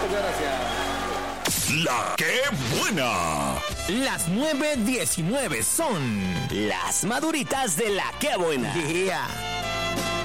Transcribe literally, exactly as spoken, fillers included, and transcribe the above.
muchas gracias. La que buena. Las nueve diecinueve son Las maduritas de la que buena. Yeah.